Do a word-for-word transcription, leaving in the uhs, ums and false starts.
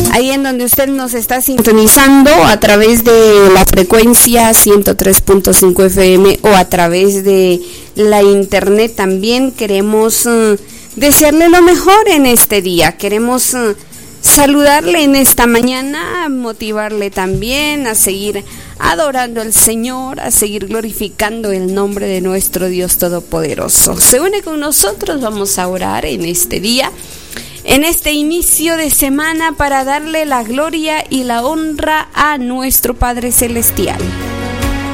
ahí en donde usted nos está sintonizando a través de la frecuencia ciento tres punto cinco F M o a través de la internet también. Queremos uh, desearle lo mejor en este día, queremos uh, saludarle en esta mañana, motivarle también a seguir adorando al Señor, a seguir glorificando el nombre de nuestro Dios Todopoderoso. Se une con nosotros, vamos a orar en este día, en este inicio de semana, para darle la gloria y la honra a nuestro Padre Celestial.